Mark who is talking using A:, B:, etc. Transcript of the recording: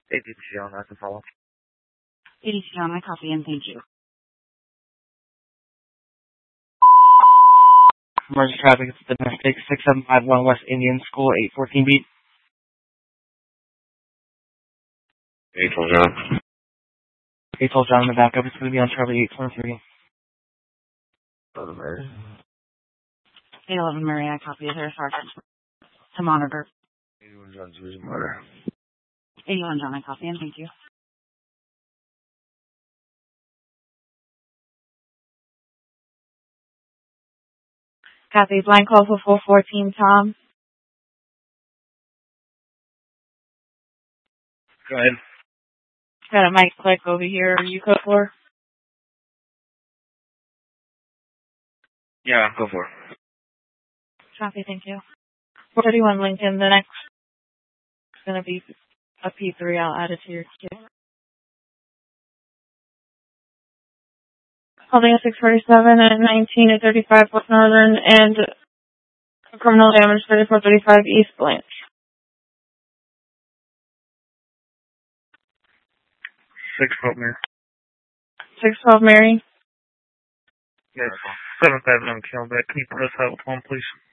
A: ADT on, I can follow.
B: ADT on, I copy and thank you.
C: Emergency traffic is domestic 6751 West Indian School, 814 beat.
A: 812 John.
C: 812 John in the backup. It's going to be on Charlie 823.
A: 11 Mary.
B: 811 Mary, I copy as Air Sergeant to monitor.
A: 81 John, Division Monitor.
B: 81 John, I copy and thank you. Copy, blind call for 414 Tom.
A: Go ahead.
B: Got a mic click over here. Are you code 4?
A: Yeah, go for it.
B: Copy, thank you. 431 Lincoln, the next is going to be a P3. I'll add it to your queue. Holding a 647 at 19 at 35 West Northern and criminal damage 3435 East Blanche.
A: 612 Mary.
B: 612 Mary.
A: Yes. 759 Calbeck. Can you put us out with one, please?